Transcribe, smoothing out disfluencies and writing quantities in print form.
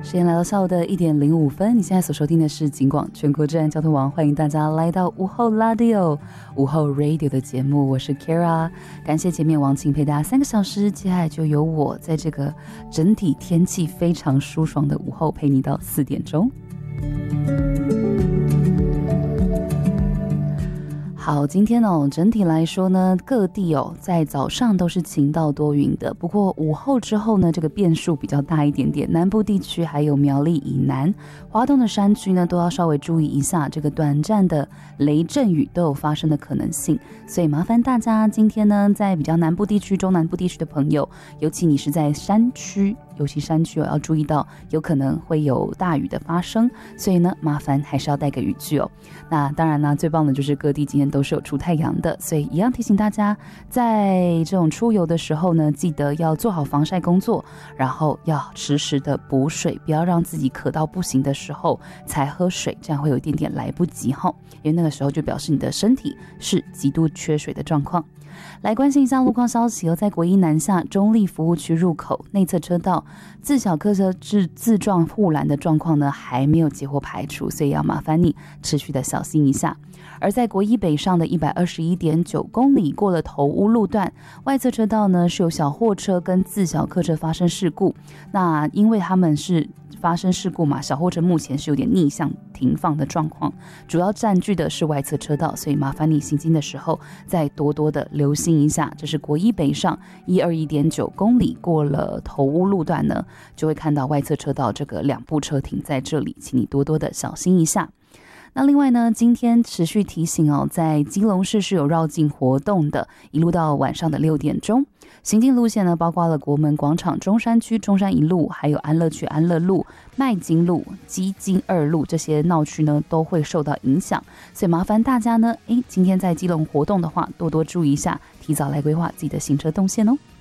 时间来到下午的1:05，你现在所收听的是警广全国治安交通网，欢迎大家来到午后 Radio 午后 Radio 的节目，我是 Kara， 感谢前面王晴陪大家3个小时，接下来就由我在这个整体天气非常舒爽的午后陪你到4点钟。好，今天整体来说呢，各地在早上都是晴到多云的，不过午后之后呢，这个变数比较大一点点，南部地区还有苗栗以南、花东的山区呢，都要稍微注意一下，这个短暂的雷阵雨都有发生的可能性，所以麻烦大家今天呢，在比较南部地区、中南部地区的朋友，尤其你是在山区，要注意到有可能会有大雨的发生，所以呢，麻烦还是要带个雨具哦。那当然呢，最棒的就是各地今天都是有出太阳的，所以一样提醒大家，在这种出游的时候呢，记得要做好防晒工作，然后要时时的补水，不要让自己渴到不行的时候才喝水，这样会有一点点来不及哈，因为那个时候就表示你的身体是极度缺水的状况。来关心一下路况消息在国一南下中立服务区入口内侧车道自小客车至自撞护栏的状况呢，还没有结果排除，所以要麻烦你持续的小心一下。而在国一北上的121.9公里过了头屋路段，外侧车道呢是有小货车跟自小客车发生事故，那因为他们是发生事故嘛，小货车目前是有点逆向停放的状况，主要占据的是外侧车道，所以麻烦你行经的时候再多多的留心一下。这是国一北上121.9公里过了头屋路段呢，就会看到外侧车道这个2部车停在这里，请你多多的小心一下。那另外呢，今天持续提醒在基隆市是有绕境活动的，一路到晚上的6点钟。行进路线呢，包括了国门广场、中山区中山一路，还有安乐区安乐路、麦金路、基金2路这些闹区呢，都会受到影响。所以麻烦大家呢，今天在基隆活动的话，多多注意一下，提早来规划自己的行车动线哦。